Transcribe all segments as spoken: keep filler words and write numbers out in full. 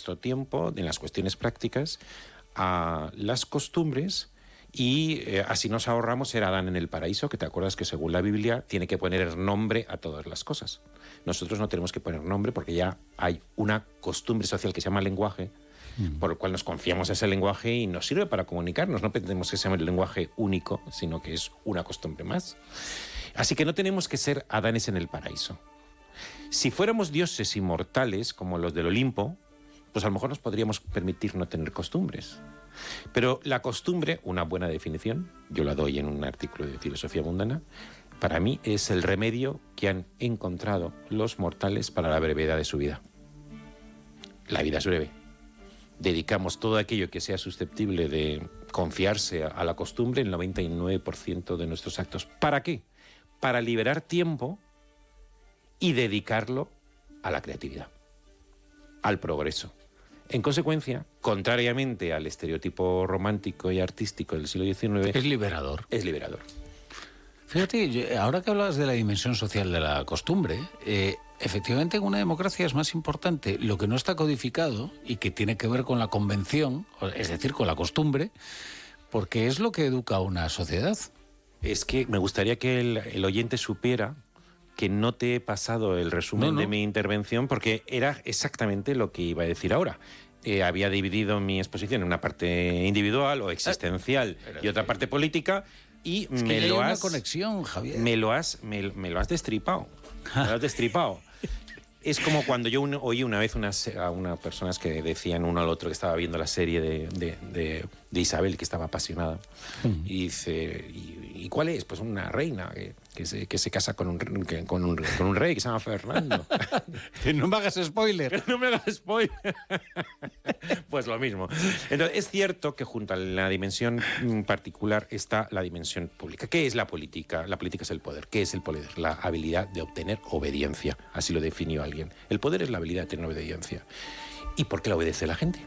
nuestro tiempo, en las cuestiones prácticas, a las costumbres, y eh, así nos ahorramos ser Adán en el paraíso, que te acuerdas que según la Biblia tiene que poner nombre a todas las cosas. Nosotros no tenemos que poner nombre porque ya hay una costumbre social que se llama lenguaje, mm. por el cual nos confiamos a ese lenguaje y nos sirve para comunicarnos. No pretendemos que sea un lenguaje único, sino que es una costumbre más. Así que no tenemos que ser Adanes en el paraíso. Si fuéramos dioses inmortales, como los del Olimpo, pues a lo mejor nos podríamos permitir no tener costumbres. Pero la costumbre, una buena definición, yo la doy en un artículo de Filosofía Mundana, para mí es el remedio que han encontrado los mortales para la brevedad de su vida. La vida es breve. Dedicamos todo aquello que sea susceptible de confiarse a la costumbre, el noventa y nueve por ciento de nuestros actos. ¿Para qué? Para liberar tiempo y dedicarlo a la creatividad, al progreso. En consecuencia, contrariamente al estereotipo romántico y artístico del siglo diecinueve... Es liberador. Es liberador. Fíjate, yo, ahora que hablas de la dimensión social de la costumbre, eh, efectivamente en una democracia es más importante lo que no está codificado y que tiene que ver con la convención, es decir, con la costumbre, porque es lo que educa a una sociedad. Es que me gustaría que el, el oyente supiera que no te he pasado el resumen no, no. de mi intervención, porque era exactamente lo que iba a decir ahora. Eh, había dividido mi exposición en una parte individual o existencial ah, y otra parte política, y es me que lo hay has... una conexión, Javier. Me lo has, me, me lo has destripado. Me lo has destripado. Es como cuando yo un, oí una vez unas, a unas personas que decían uno al otro que estaba viendo la serie de, de, de, de Isabel, que estaba apasionada. Mm. Y dice, ¿y, ¿y cuál es? Pues una reina que, que, se, que se casa con un, que, con, un, con un rey que se llama Fernando. Que no me hagas spoiler. No me hagas spoiler. Pues lo mismo. Entonces, es cierto que junto a la dimensión particular está la dimensión pública. ¿Qué es la política? La política es el poder. ¿Qué es el poder? La habilidad de obtener obediencia. Así lo definió alguien. El poder es la habilidad de tener obediencia. ¿Y por qué la obedece la gente?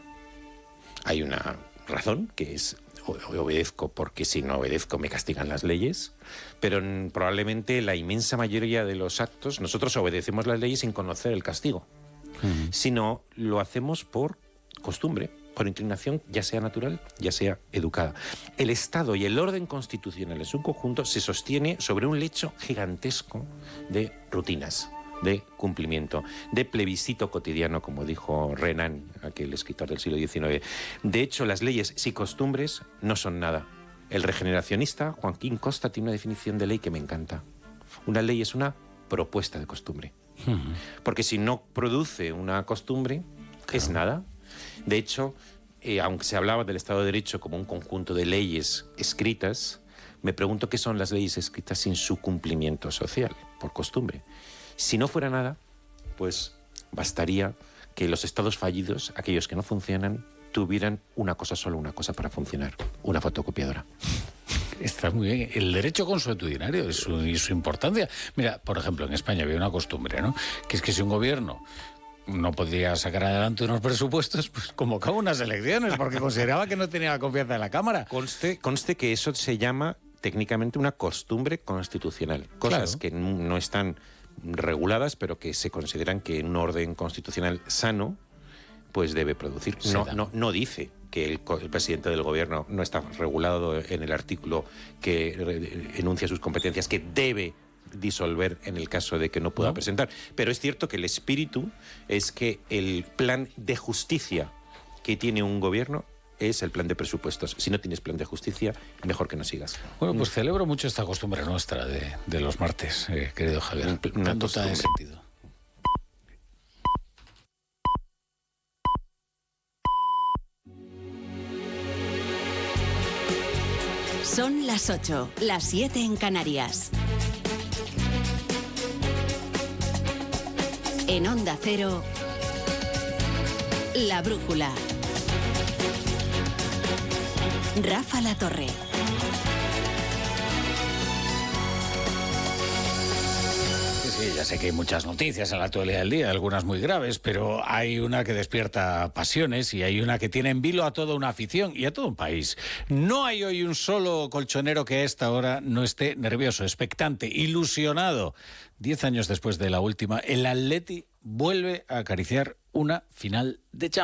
Hay una razón, que es obedezco porque si no obedezco me castigan las leyes, pero probablemente la inmensa mayoría de los actos nosotros obedecemos las leyes sin conocer el castigo, uh-huh. sino lo hacemos por costumbre, por inclinación, ya sea natural, ya sea educada. El Estado y el orden constitucional en su conjunto se sostiene sobre un lecho gigantesco de rutinas, de cumplimiento, de plebiscito cotidiano, como dijo Renan, aquel escritor del siglo diecinueve. De hecho, las leyes y costumbres no son nada. El regeneracionista Joaquín Costa tiene una definición de ley que me encanta. Una ley es una propuesta de costumbre. Uh-huh. Porque si no produce una costumbre, claro. es nada. De hecho, eh, aunque se hablaba del Estado de Derecho como un conjunto de leyes escritas, me pregunto qué son las leyes escritas sin su cumplimiento social, por costumbre. Si no fuera nada, pues bastaría que los estados fallidos, aquellos que no funcionan, tuvieran una cosa, solo una cosa para funcionar, una fotocopiadora. Está muy bien. El derecho consuetudinario y su, y su importancia. Mira, por ejemplo, en España había una costumbre, ¿no? Que es que si un gobierno no podía sacar adelante unos presupuestos, pues convocaba unas elecciones porque consideraba que no tenía la confianza de la Cámara. Conste, conste que eso se llama técnicamente una costumbre constitucional. Cosas claro. que no están reguladas, pero que se consideran que en un orden constitucional sano, pues debe producir. No, no, no dice que el, el presidente del gobierno no está regulado en el artículo que re, enuncia sus competencias, que debe disolver en el caso de que no pueda ¿No? presentar. Pero es cierto que el espíritu es que el plan de justicia que tiene un gobierno es el plan de presupuestos. Si no tienes plan de justicia, mejor que no sigas. Bueno, pues celebro mucho esta costumbre nuestra de, de los martes, eh, querido Javier. Una costumbre. De sentido. Son las ocho, las siete en Canarias. En Onda Cero, La Brújula. Rafa La Torre. Sí, ya sé que hay muchas noticias en la actualidad del día, algunas muy graves, pero hay una que despierta pasiones y hay una que tiene en vilo a toda una afición y a todo un país. No hay hoy un solo colchonero que a esta hora no esté nervioso, expectante, ilusionado. Diez años después de la última, el Atleti vuelve a acariciar una final de Champions.